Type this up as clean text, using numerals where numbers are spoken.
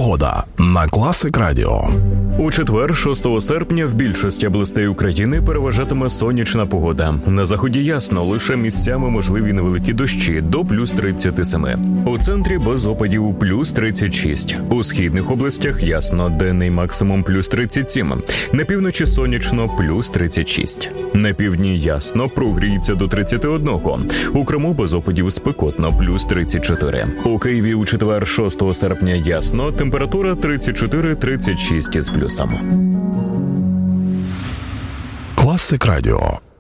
Погода на Класик Радіо. У четвер, 6 серпня, в більшості областей України переважатиме сонячна погода. На заході ясно, лише місцями можливі невеликі дощі до плюс 37. У центрі без опадів плюс 36. У східних областях ясно, денний максимум плюс 37. На півночі сонячно плюс 36. На півдні ясно, прогріється до 31. У Криму без опадів спекотно плюс 34. У Києві у четвер, 6 серпня ясно, температура 34-36 із плюсом. Класик Радіо.